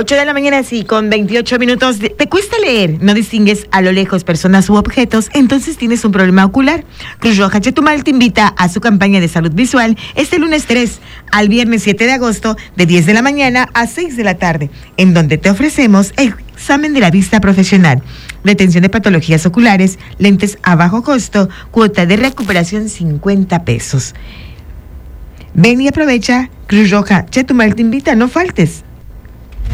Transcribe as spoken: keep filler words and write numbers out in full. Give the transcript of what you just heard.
ocho de la mañana, sí, con veintiocho minutos. ¿Te cuesta leer? ¿No distingues a lo lejos personas u objetos? Entonces tienes un problema ocular. Cruz Roja Chetumal te invita a su campaña de salud visual este lunes tres al viernes siete de agosto de diez de la mañana a seis de la tarde, en donde te ofrecemos el examen de la vista profesional, detención de patologías oculares, lentes a bajo costo, cuota de recuperación cincuenta pesos. Ven y aprovecha. Cruz Roja Chetumal te invita, no faltes.